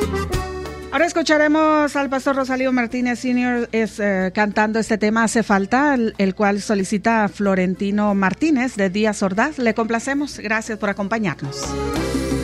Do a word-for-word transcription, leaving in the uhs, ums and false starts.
Ahora escucharemos al pastor Rosalío Martínez senior es, eh, cantando este tema Hace Falta, el, el cual solicita Florentino Martínez de Díaz Ordaz. Le complacemos. Gracias por acompañarnos.